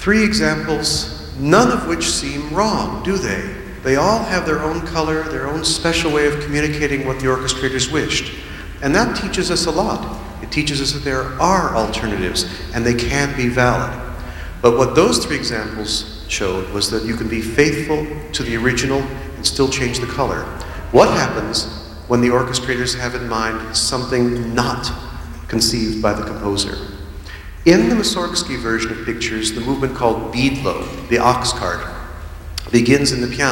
Three examples, none of which seem wrong, do they? They all have their own color, their own special way of communicating what the orchestrators wished. And that teaches us a lot. It teaches us that there are alternatives, and they can be valid. But what those three examples showed was that you can be faithful to the original and still change the color. What happens when the orchestrators have in mind something not conceived by the composer? In the Mussorgsky version of pictures, the movement called Biedlo, the ox cart, begins in the piano.